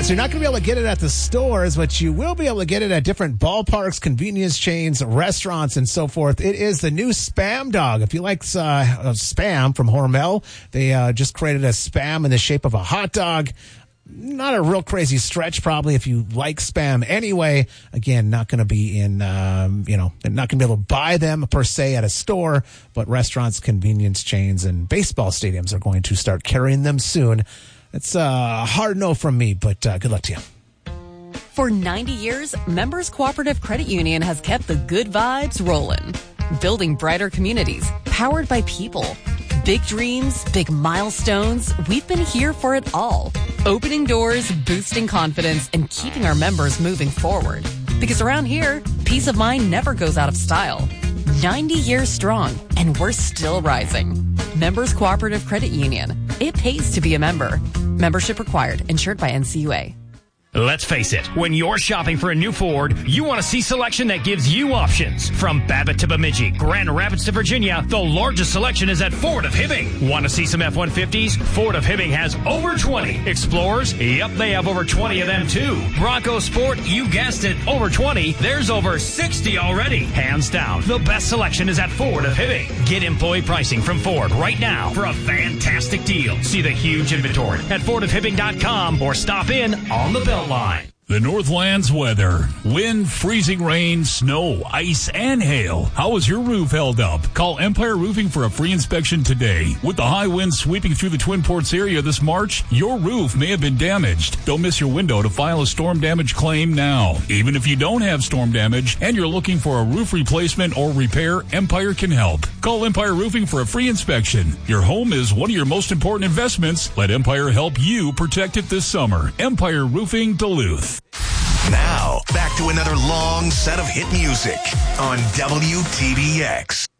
So you're not going to be able to get it at the stores, but you will be able to get it at different ballparks, convenience chains, restaurants, and so forth. It is the new Spam Dog. If you like Spam from Hormel, they just created a Spam in the shape of a hot dog. Not a real crazy stretch, probably, if you like Spam anyway. Again, not going to be in, not going to be able to buy them per se at a store, but restaurants, convenience chains, and baseball stadiums are going to start carrying them soon. It's a hard no from me, but good luck to you. For 90 years, Members Cooperative Credit Union has kept the good vibes rolling. Building brighter communities, powered by people. Big dreams, big milestones, we've been here for it all. Opening doors, boosting confidence, and keeping our members moving forward. Because around here, peace of mind never goes out of style. 90 years strong, and we're still rising. Members Cooperative Credit Union. It pays to be a member. Membership required. Insured by NCUA. Let's face it, when you're shopping for a new Ford, you want to see selection that gives you options. From Babbitt to Bemidji, Grand Rapids to Virginia, the largest selection is at Ford of Hibbing. Want to see some F-150s? Ford of Hibbing has over 20. Explorers? Yep, they have over 20 of them too. Bronco Sport? You guessed it, over 20. There's over 60 already. Hands down, the best selection is at Ford of Hibbing. Get employee pricing from Ford right now for a fantastic deal. See the huge inventory at fordofhibbing.com or stop in on the Beltline. The Northlands weather. Wind, freezing rain, snow, ice, and hail. How is your roof held up? Call Empire Roofing for a free inspection today. With the high winds sweeping through the Twin Ports area this March, your roof may have been damaged. Don't miss your window to file a storm damage claim now. Even if you don't have storm damage and you're looking for a roof replacement or repair, Empire can help. Call Empire Roofing for a free inspection. Your home is one of your most important investments. Let Empire help you protect it this summer. Empire Roofing Duluth. Now, back to another long set of hit music on WTBX.